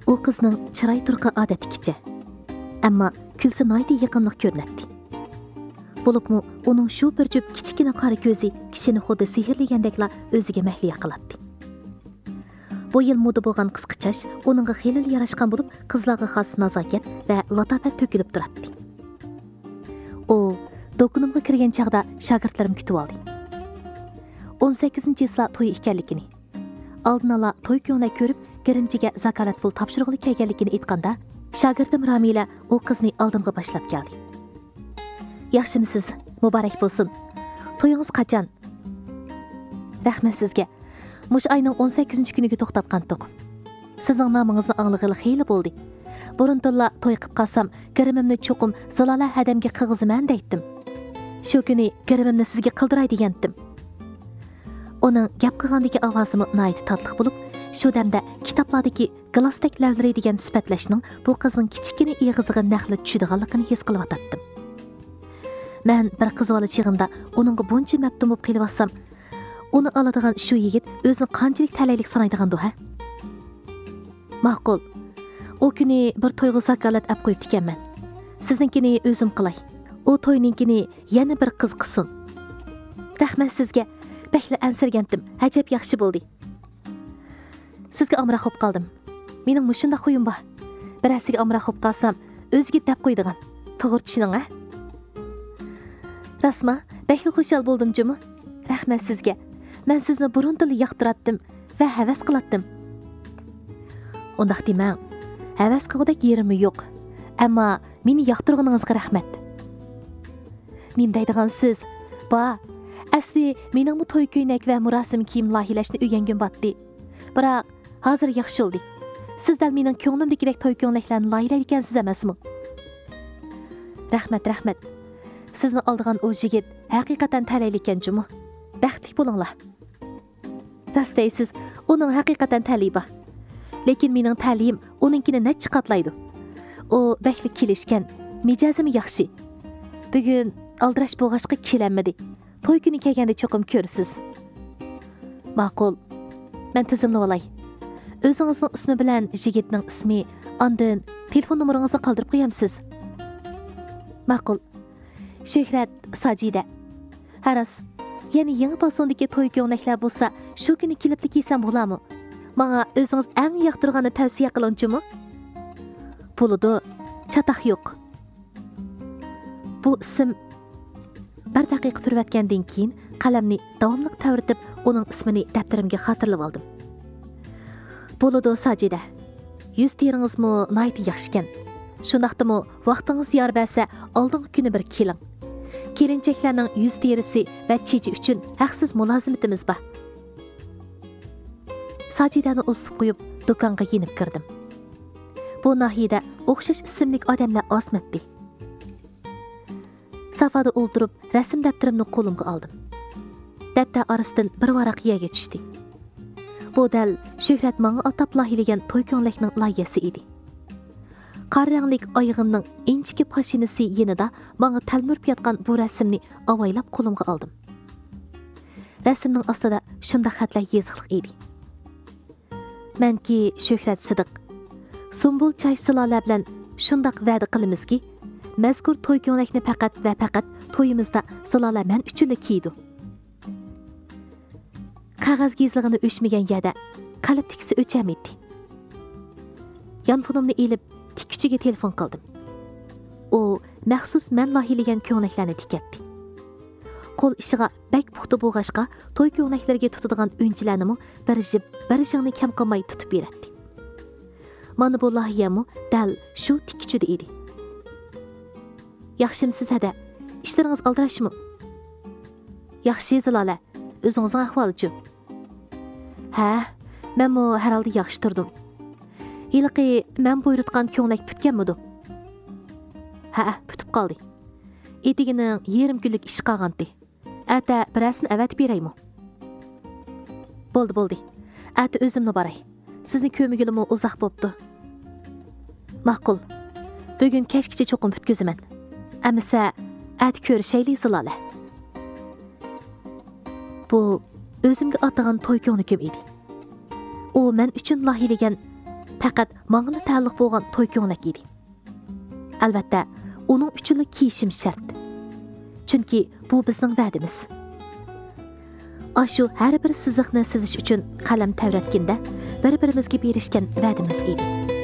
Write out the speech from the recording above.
u qizning chiroy turqi odatdagicha, ammo kulsa noyda yaqinliq ko'rinadi. Bo'libmi, uning shu bir jup kichkina qora ko'zi kishini xuddi sehrlagandekla o'ziga mahliya qiladi. Bu yil moda bo'lgan qisqa chash uningga xeyli yarashgan bo'lib, qizlarga xos nazokat va latofat to'kilib turadi. U do'konimga kirgan chaqda shogirdlarim kutib oldi. 18-isla to'y ekanligini, oldin ola to'y ko'ngli ko'rib, Girimchiga zakalat pul topshirig'ili kelganligini aytganda, shogirdim Ramila u qizni oldimga boshlab keldi. Yaxshimisiz? Muborak bo'lsin. To'yingiz qachon? Rahmat sizga. Mush ayning 18-kuniga to'xtatgandik. Sizning nomingizni anglag'ili xeyli bo'ldi. Burunto'la to'y qilib qolsam, girimimni cho'qim Zalola hadamga qilg'izaman deydim. Shu kuni girimimni sizga qildiray degandim. Uning gap qilgandagi ovozimi noyat tatliq bo'lib, shu damda kitoblardagi glasdek lavlari degan sifatlashning bu qizning kichkina ig'izig'i naqli tushadiganligini his qilib atdim. Men bir qiz bola chig'imda uningga buncha mabtum bo'lib qelyapsam, uni oladigan shu yigit o'zini qanchalik talaylik sanaydigan ha? Ma'qul. U kuni bir to'yga zakalat olib qo'yib ekanman. Sizninkini o'zim qilay. U to'yninkini yana bir qiz qilsin. Rahmat sizga. Bakla ansirgandim. Ajab yaxshi bo'ldi. Sizga amra xo'p qoldim. Mening mushunda qo'yim bor. Birasiga amra xo'p qolsam, o'ziga deb qo'ydigan. To'g'ri tushuning, ha? Rasma, bakla xushal bo'ldim jumi. Rahmat sizga. Men sizni burundan yoqtiratdim va havas qilatdim. Undaq demang. Havas qilgudek yerimi yo'q. Ammo meni yoqtirganingizga rahmat. Men deydigan siz, ba, asli mening bu to'y ko'ynak va murasim kiyim lohilashni o'rgangim batdi. Biroq hozir yaxshi bo'ldi. Sizdan mening ko'nglimdagidek to'y ko'ylaklarni loyihalayotgansiz emasmi? Rahmat. Sizni oldigan o yigit haqiqatan talayli ekan jumi. Baxtli bo'linglar. Rost deysiz, uning haqiqatan taliba. Lekin mening ta'lim uninkini necha qatlaydi. U bakli kelishgan, mijozimi yaxshi. Bugun aldirash bo'g'ashqa kelanmadi. To'y kuni kelganda cho'qim ko'rsiz. Ma'qul. Men tizimlab olay. O'zingizning ismi bilan yigitning ismi, ondan telefon nomeringizni qoldirib qo'yamsiz. Ma'qul. Shuhrat Sajida. Haras. Ya'ni yangi balsondagi to'y ko'ylaklar bo'lsa, shu kuni kelib kiysam bo'ladimi? Menga o'zingiz eng yoqtirganini tavsiya qilingchimi? Pulida chataq yo'q. Bu ism bir daqiqa turib o'tgandan keyin qalamni davomli tavritib, uning ismini daftarimga xotirlab oldim. Pulida Sajida. Yuz teringizmi noyati yaxshikan. Shundaqdimi vaqtingiz yor bo'lsa, oldingi kuni bir keling. Kelinchaklarning yuz terisi va chechi uchun haqsiz mulozimatimiz bor. Sajidani o'sib qo'yib, do'konga yenib kirdim. Bu nahiyada o'xshash ismli odamlar osmatdi. Safada o'ltirib, rasm daftarimni qo'limga oldim. Daftar orasidan bir varaq yerga tushdi. Bu dal Shuhrat menga atab loyihlagan to'y ko'ylakning loyihasi edi. Qaranglik oyog'imning inchki pashinasi yenida menga talmurib yotgan bu rasmni avaylab qo'limga oldim. Rasmning ostida shunday xatlar yoziqliq edi. Menki Shuhrat Sidiq. Sumbul Chay Silola bilan shunday va'da qilamizki, mazkur to'y ko'ylakni faqat va faqat to'yimizda Silola men uchun kiydi. Qog'oz gizlig'ini o'chmagan yerda qalb tikisi o'chamaydi. Yonfonimni elib tikkuchiga telefon qildim. U maxsus men loyihlagan ko'ylaklarni tikatdi. Qo'l ishiga bak puxta bo'g'ashqa to'y ko'ylaklariga tutadigan o'yinchilarni bir jingni kam qilmay tutib beradi. Mana bu loyihami dal shu tikkuchida edi. Yaxshimisiz hada? Ishlaringiz aldirashmi? Yaxshi Zilola, o'zingizning ahvolichi? Ha, men mo har holda yaxshi turdim. Yilqi men buyurtgan ko'ylak putganmidi? Ha, putib qoldi. Etigining yarim kunlik ish qolgandi. Ata birasini avatib beraymi? Bo'ldi. Ata o'zimni boray. Sizni ko'migilimi uzoq bo'pti. Ma'qul. Bugun kechgacha cho'qim putkizaman. Amisa ata ko'rishaylik Zilola. Bu o'zimga atagan to'y ko'nglim edi. U men uchun loyihlagan faqat manga taalluq bo'lgan to'y ko'ylak edi. Albatta, uning uchun kiyishim shart. Chunki bu bizning va'damiz. Ashu har bir siziqni sizish uchun qalam tavratganda bir-birimizga berishgan va'damiz edi.